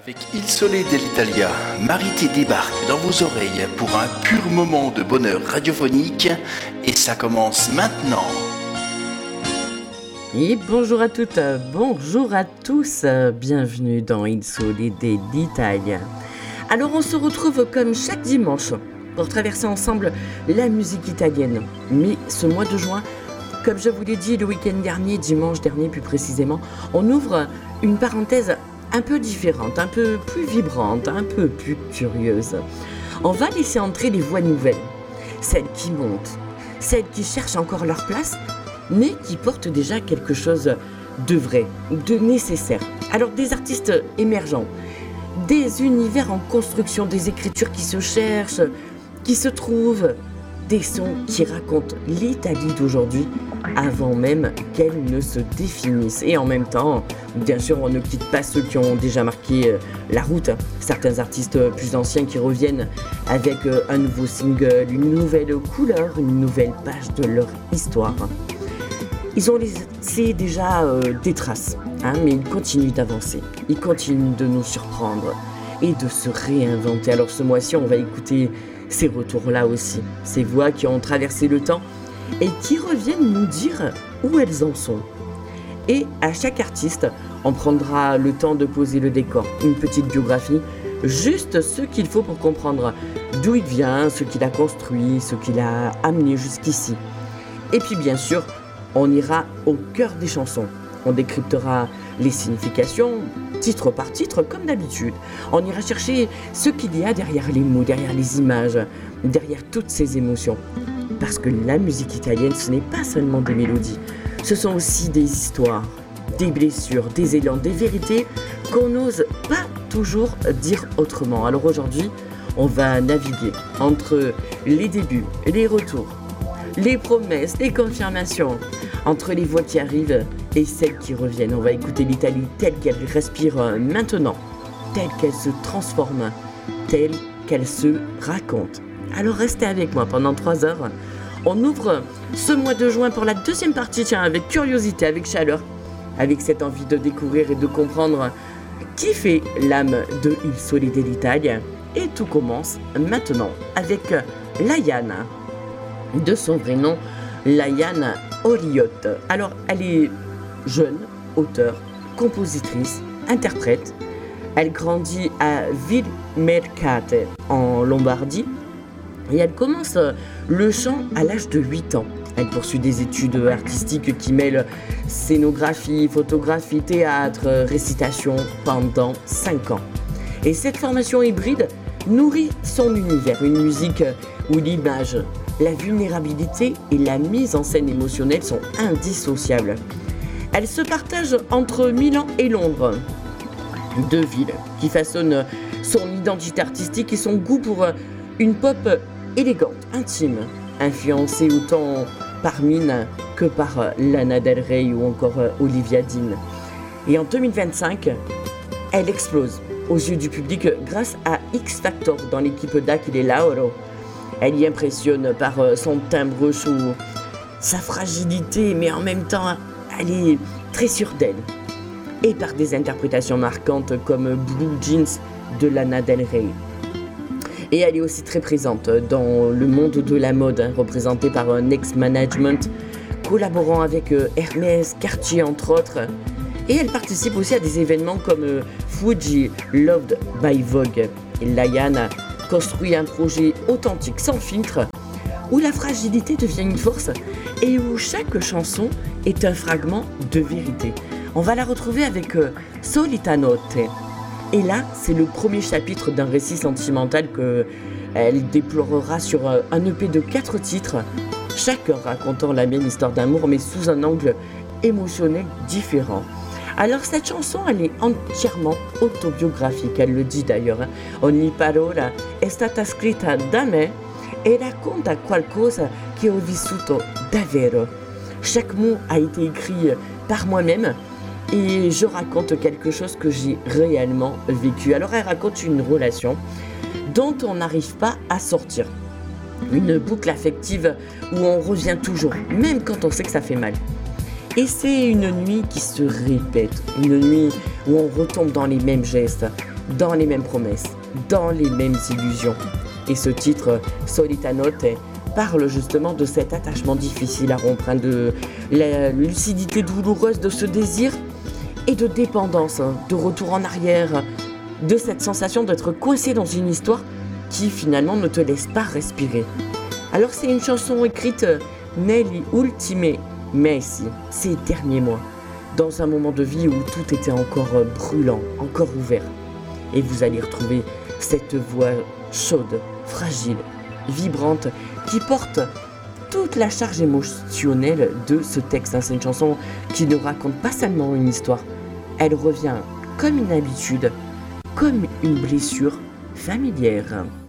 Avec Il Sole dell'Italia, Marité débarque dans vos oreilles pour un pur moment de bonheur radiophonique et ça commence maintenant. Et bonjour à toutes, bonjour à tous, bienvenue dans Il Sole dell'Italia. Alors on se retrouve comme chaque dimanche pour traverser ensemble la musique italienne. Mais ce mois de juin, comme je vous l'ai dit le week-end dernier, dimanche dernier plus précisément, on ouvre une parenthèse un peu différente, un peu plus vibrante, un peu plus curieuse. On va laisser entrer les voix nouvelles, celles qui montent, celles qui cherchent encore leur place, mais qui portent déjà quelque chose de vrai, de nécessaire. Alors des artistes émergents, des univers en construction, des écritures qui se cherchent, qui se trouvent, des sons qui racontent l'Italie d'aujourd'hui avant même qu'elle ne se définisse. Et en même temps, bien sûr, on ne quitte pas ceux qui ont déjà marqué la route. Certains artistes plus anciens qui reviennent avec un nouveau single, une nouvelle couleur, une nouvelle page de leur histoire. Ils ont laissé déjà des traces, mais ils continuent d'avancer. Ils continuent de nous surprendre et de se réinventer. Alors ce mois-ci, on va écouter ces retours-là aussi, ces voix qui ont traversé le temps et qui reviennent nous dire où elles en sont. Et à chaque artiste, on prendra le temps de poser le décor, une petite biographie, juste ce qu'il faut pour comprendre d'où il vient, ce qu'il a construit, ce qu'il a amené jusqu'ici. Et puis bien sûr, on ira au cœur des chansons. On décryptera les significations, titre par titre, comme d'habitude. On ira chercher ce qu'il y a derrière les mots, derrière les images, derrière toutes ces émotions. Parce que la musique italienne, ce n'est pas seulement des mélodies. Ce sont aussi des histoires, des blessures, des élans, des vérités qu'on n'ose pas toujours dire autrement. Alors aujourd'hui, on va naviguer entre les débuts, les retours, les promesses, les confirmations, entre les voix qui arrivent et celles qui reviennent. On va écouter l'Italie telle qu'elle respire maintenant, telle qu'elle se transforme, telle qu'elle se raconte. Alors restez avec moi pendant 3 heures. On ouvre ce mois de juin pour la deuxième partie, avec curiosité, avec chaleur, avec cette envie de découvrir et de comprendre qui fait l'âme de Il Sole dell'Italia. Et tout commence maintenant avec Laiana, de son vrai nom, Laiana Oriotte. Alors, elle est jeune, auteure, compositrice, interprète. Elle grandit à Villemercate, en Lombardie, et elle commence le chant à l'âge de 8 ans. Elle poursuit des études artistiques qui mêlent scénographie, photographie, théâtre, récitation pendant 5 ans. Et cette formation hybride nourrit son univers, une musique où l'image, la vulnérabilité et la mise en scène émotionnelle sont indissociables. Elle se partage entre Milan et Londres, 2 villes qui façonnent son identité artistique et son goût pour une pop élégante, intime, influencée autant par Mina que par Lana Del Rey ou encore Olivia Dean. Et en 2025, elle explose aux yeux du public grâce à X Factor dans l'équipe d'Achille Lauro. Elle y impressionne par son timbre chaud, sa fragilité, mais en même temps, elle est très sûre d'elle. Et par des interprétations marquantes comme Blue Jeans de Lana Del Rey. Et elle est aussi très présente dans le monde de la mode, représentée par un ex-management, collaborant avec Hermès, Cartier entre autres. Et elle participe aussi à des événements comme Fuji Loved by Vogue. Et Laiana construit un projet authentique, sans filtre, où la fragilité devient une force et où chaque chanson est un fragment de vérité. On va la retrouver avec Solita Notte. Et là, c'est le premier chapitre d'un récit sentimental qu'elle déplorera sur un EP de 4 titres, chacun racontant la même histoire d'amour, mais sous un angle émotionnel différent. Alors cette chanson, elle est entièrement autobiographique, elle le dit d'ailleurs. Ogni parola è stata scritta da me e racconta qualcosa che ho vissuto davvero. Chaque mot a été écrit par moi-même et je raconte quelque chose que j'ai réellement vécu. Alors elle raconte une relation dont on n'arrive pas à sortir. Une boucle affective où on revient toujours, même quand on sait que ça fait mal. Et c'est une nuit qui se répète, une nuit où on retombe dans les mêmes gestes, dans les mêmes promesses, dans les mêmes illusions. Et ce titre, Solita Notte, parle justement de cet attachement difficile à rompre, de la lucidité douloureuse de ce désir et de dépendance, de retour en arrière, de cette sensation d'être coincé dans une histoire qui finalement ne te laisse pas respirer. Alors c'est une chanson écrite negli ultimi mesi, ces derniers mois, dans un moment de vie où tout était encore brûlant, encore ouvert. Et vous allez retrouver cette voix chaude, fragile, vibrante, qui porte toute la charge émotionnelle de ce texte. C'est une chanson qui ne raconte pas seulement une histoire, elle revient comme une habitude, comme une blessure familière.